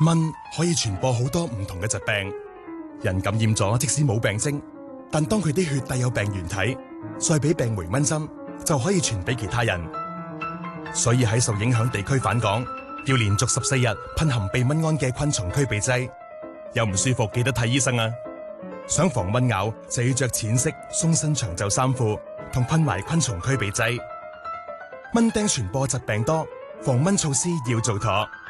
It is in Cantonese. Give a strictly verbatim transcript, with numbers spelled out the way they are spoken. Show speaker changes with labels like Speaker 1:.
Speaker 1: 蚊可以傳播好多唔同嘅疾病，人感染咗即使冇病徵，但當佢啲血帶有病原體，再俾病媒蚊針，就可以傳俾其他人。所以喺受影響地區返港，要連續十四日噴含避蚊胺嘅昆蟲驅避劑。有唔舒服記得睇醫生啊！想防蚊咬就要着淺色鬆身長袖衫褲，同噴埋昆蟲驅避劑。蚊叮傳播疾病多，防蚊措施要做妥。